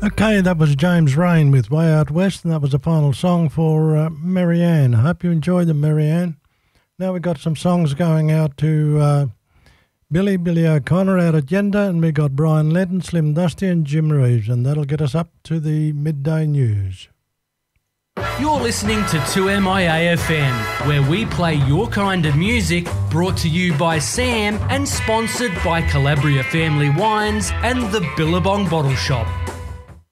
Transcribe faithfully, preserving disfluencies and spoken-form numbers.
Okay, that was James Rain with Way Out West, and that was the final song for uh, Marianne. I hope you enjoyed them, Marianne. Now we've got some songs going out to uh, Billy, Billy O'Connor out at Gender, and we got Brian Lenton, Slim Dusty and Jim Reeves, and that'll get us up to the midday news. You're listening to two M I A F M, where we play your kind of music, brought to you by Sam and sponsored by Calabria Family Wines and the Billabong Bottle Shop.